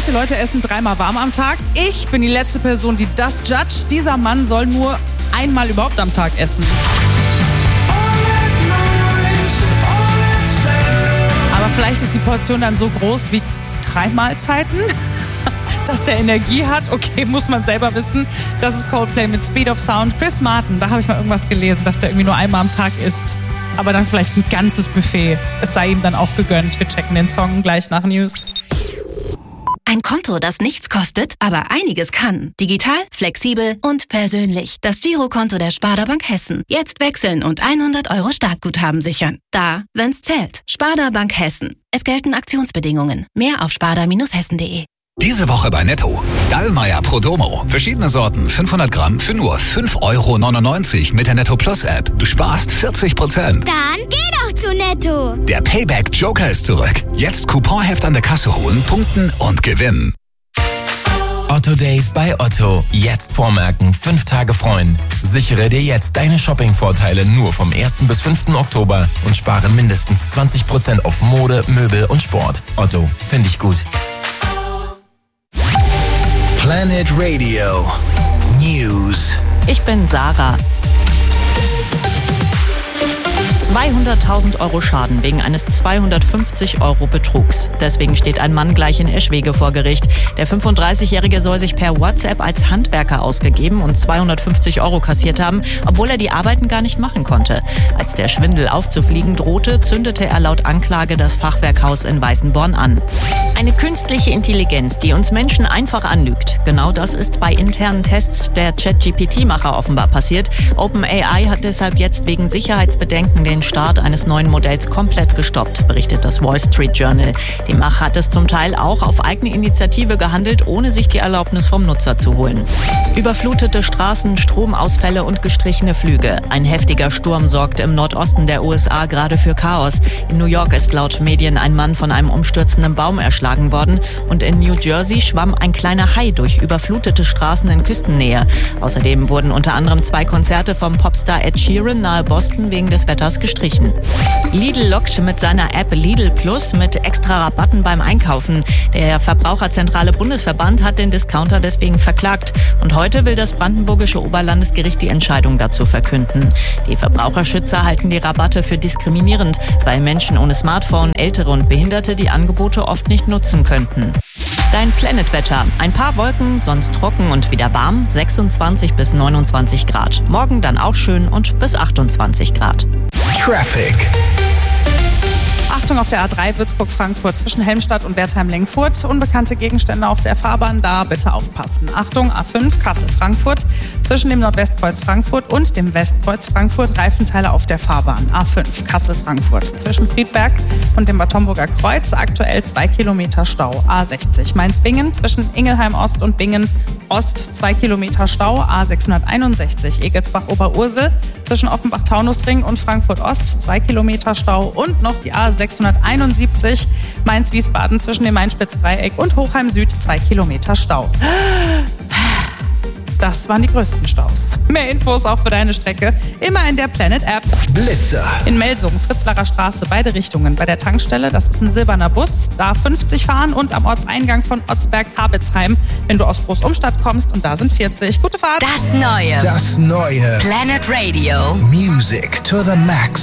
Manche Leute essen 3-mal warm am Tag. Ich bin die letzte Person, die das judgt. Dieser Mann soll nur einmal überhaupt am Tag essen. Aber vielleicht ist die Portion dann so groß wie 3 Mahlzeiten, dass der Energie hat. Okay, muss man selber wissen. Das ist Coldplay mit Speed of Sound. Chris Martin, da habe ich mal irgendwas gelesen, dass der irgendwie nur einmal am Tag isst. Aber dann vielleicht ein ganzes Buffet. Es sei ihm dann auch gegönnt. Wir checken den Song gleich nach News. Ein Konto, das nichts kostet, aber einiges kann. Digital, flexibel und persönlich. Das Girokonto der Sparda Bank Hessen. Jetzt wechseln und 100 € Startguthaben sichern. Da, wenn's zählt. Sparda Bank Hessen. Es gelten Aktionsbedingungen. Mehr auf sparda-hessen.de. Diese Woche bei Netto. Dallmayr Pro Domo. Verschiedene Sorten, 500 Gramm für nur 5,99 € mit der Netto Plus App. Du sparst 40%. Dann geh doch zu Netto. Der Payback Joker ist zurück. Jetzt Couponheft an der Kasse holen, punkten und gewinnen. Otto Days bei Otto. Jetzt vormerken, 5 Tage freuen. Sichere dir jetzt deine Shopping-Vorteile nur vom 1. bis 5. Oktober und spare mindestens 20% auf Mode, Möbel und Sport. Otto, finde ich gut. Planet Radio News. Ich bin Sarah. 200.000 € Schaden wegen eines 250 € Betrugs. Deswegen steht ein Mann gleich in Eschwege vor Gericht. Der 35-Jährige soll sich per WhatsApp als Handwerker ausgegeben und 250 € kassiert haben, obwohl er die Arbeiten gar nicht machen konnte. Als der Schwindel aufzufliegen drohte, zündete er laut Anklage das Fachwerkhaus in Weißenborn an. Eine künstliche Intelligenz, die uns Menschen einfach anlügt. Genau das ist bei internen Tests der ChatGPT-Macher offenbar passiert. OpenAI hat deshalb jetzt wegen Sicherheitsbedenken den Start eines neuen Modells komplett gestoppt, berichtet das Wall Street Journal. Die Macher hat es zum Teil auch auf eigene Initiative gehandelt, ohne sich die Erlaubnis vom Nutzer zu holen. Überflutete Straßen, Stromausfälle und gestrichene Flüge. Ein heftiger Sturm sorgt im Nordosten der USA gerade für Chaos. In New York ist laut Medien ein Mann von einem umstürzenden Baum erschlagen worden und in New Jersey schwamm ein kleiner Hai durch überflutete Straßen in Küstennähe. Außerdem wurden unter anderem 2 Konzerte vom Popstar Ed Sheeran nahe Boston wegen des Wetters gestrichen. Lidl lockt mit seiner App Lidl Plus mit extra Rabatten beim Einkaufen. Der Verbraucherzentrale Bundesverband hat den Discounter deswegen verklagt. Und heute will das brandenburgische Oberlandesgericht die Entscheidung dazu verkünden. Die Verbraucherschützer halten die Rabatte für diskriminierend, weil Menschen ohne Smartphone, Ältere und Behinderte die Angebote oft nicht nutzen könnten. Dein Planet-Wetter. Ein paar Wolken, sonst trocken und wieder warm. 26 bis 29 Grad. Morgen dann auch schön und bis 28 Grad. Traffic. Achtung auf der A3 Würzburg-Frankfurt zwischen Helmstadt und Wertheim-Lengfurt. Unbekannte Gegenstände auf der Fahrbahn, da bitte aufpassen. Achtung, A5 Kassel-Frankfurt zwischen dem Nordwestkreuz Frankfurt und dem Westkreuz Frankfurt. Reifenteile auf der Fahrbahn. A5 Kassel-Frankfurt zwischen Friedberg und dem Bad Homburger Kreuz. Aktuell 2 Kilometer Stau. A60 Mainz-Bingen zwischen Ingelheim-Ost und Bingen-Ost 2 Kilometer Stau. A661 Egelsbach-Oberursel zwischen Offenbach-Taunusring und Frankfurt-Ost 2 Kilometer Stau. Und noch die A671 Mainz-Wiesbaden zwischen dem Main-Spitz-Dreieck und Hochheim-Süd 2 Kilometer Stau. Das waren die größten Staus. Mehr Infos auch für deine Strecke immer in der Planet-App. Blitzer. In Melsungen, Fritzlarer Straße, beide Richtungen. Bei der Tankstelle, das ist ein silberner Bus, da 50 fahren und am Ortseingang von Otzberg-Habitzheim, wenn du aus Großumstadt kommst und da sind 40. Gute Fahrt! Das Neue. Das Neue. Planet Radio. Music to the max.